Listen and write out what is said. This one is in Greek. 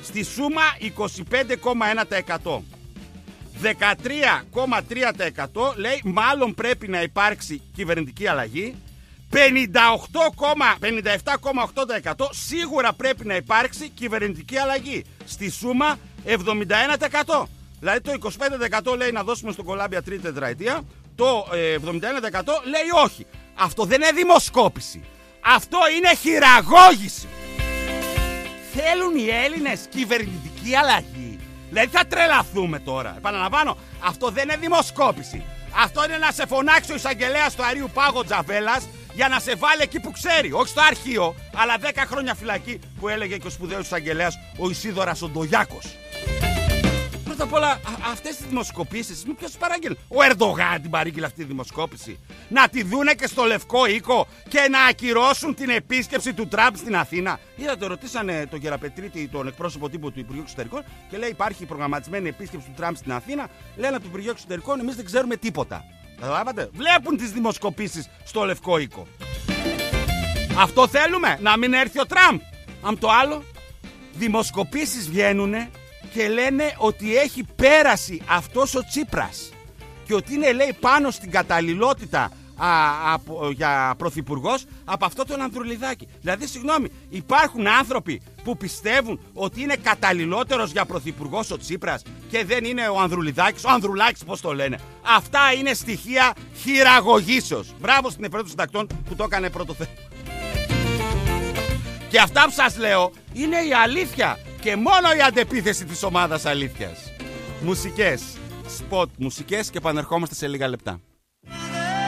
Στη σούμα 25,1%. 13,3% λέει μάλλον πρέπει να υπάρξει κυβερνητική αλλαγή. 57,8% σίγουρα πρέπει να υπάρξει κυβερνητική αλλαγή. Στη σούμα 71%. Δηλαδή το 25% λέει να δώσουμε στον Κολάμπια τρίτη τετραετία, το 71% λέει όχι. Αυτό δεν είναι δημοσκόπηση. Αυτό είναι χειραγώγηση. Θέλουν οι Έλληνες κυβερνητική αλλαγή. Δηλαδή θα τρελαθούμε τώρα. Επαναλαμβάνω, αυτό δεν είναι δημοσκόπηση. Αυτό είναι να σε φωνάξει ο εισαγγελέας του Αρείου Πάγο Τζαβέλας για να σε βάλει εκεί που ξέρει. Όχι στο αρχείο, αλλά 10 χρόνια φυλακή που έλεγε και ο σπουδαίος εισαγγελέας ο Ισίδωρας ο Ντογιάκος. Πρώτα απ' όλα, αυτές τις δημοσκοπήσεις, ποιος τις παράγγειλε? Ο Ερντογάν την παρήγγειλε αυτή τη δημοσκόπηση. Να τη δούνε και στο Λευκό Οίκο και να ακυρώσουν την επίσκεψη του Τραμπ στην Αθήνα. Είδατε, ρωτήσανε τον Γεραπετρίτη, τον εκπρόσωπο τύπου του Υπουργείου Εξωτερικών, και λέει: υπάρχει προγραμματισμένη επίσκεψη του Τραμπ στην Αθήνα. Λένε από το Υπουργείο Εξωτερικών: εμείς δεν ξέρουμε τίποτα. Καταλάβατε? Βλέπουν τις δημοσκοπήσεις στο Λευκό Οίκο. Αυτό θέλουμε, να μην έρθει ο Τραμπ? Αν το άλλο, δημοσκοπήσεις βγαίνουνε και λένε ότι έχει πέρασει αυτός ο Τσίπρας και ότι είναι, λέει, πάνω στην καταλληλότητα για πρωθυπουργός από αυτό τον Ανδρουλιδάκη. Δηλαδή, συγγνώμη, υπάρχουν άνθρωποι που πιστεύουν ότι είναι καταλληλότερος για πρωθυπουργός ο Τσίπρας και δεν είναι ο Ανδρουλιδάκης, ο Ανδρουλάκης πώς το λένε. Αυτά είναι στοιχεία χειραγωγήσεως. Μπράβο στην Εφραίων των Συντακτών που το έκανε πρώτο θέμα. Και αυτά που σας λέω είναι η αλήθεια και μόνο η αντεπίθεση της ομάδας αλήθειας. Μουσικές, σποτ μουσικές και επανερχόμαστε σε λίγα λεπτά.